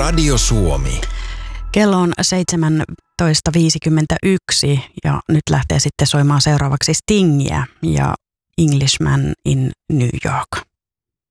Radio Suomi. Kello on 17.51 ja nyt lähtee sitten soimaan seuraavaksi Stingiä ja Englishman in New York.